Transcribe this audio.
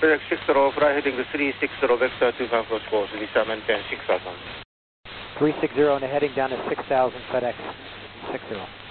FedEx 60, fly heading to 360, vector 254 course, visa maintain 6,000. 360 and heading down to 6,000 FedEx 60.